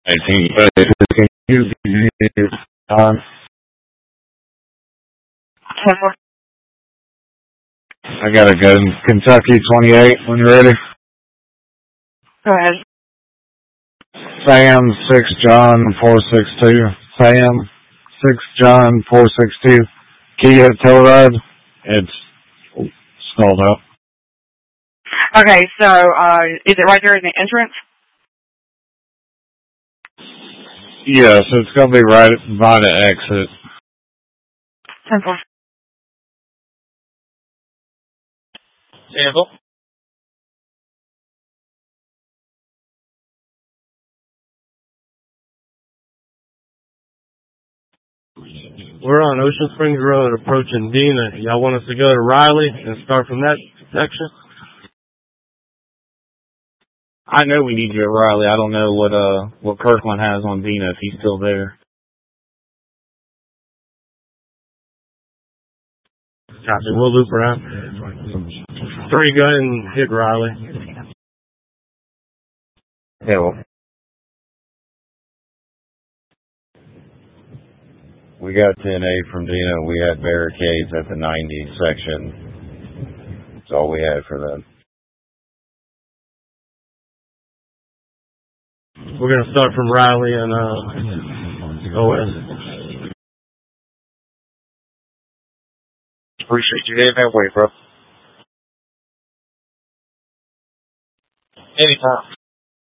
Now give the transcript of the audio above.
19, but can you give time? I got a good Kentucky 28 when you're ready. Go ahead. Sam 6 John 462. Sam 6 John 462. Kia Telluride. It's stalled out. Okay, so is it right there in the entrance? Yes, it's going to be right by the exit. Simple. Sample. We're on Ocean Springs Road approaching Dina. Y'all want us to go to Riley and start from that section? I know we need you at Riley. I don't know what Kirkland has on Dina if he's still there. Copy. We'll loop around. 3 gun and hit Riley. Yeah, well, we got 10A from Dina. We had barricades at the 90 section. That's all we had for them. We're going to start from Riley and go in. Appreciate you heading that way, bro. Anytime.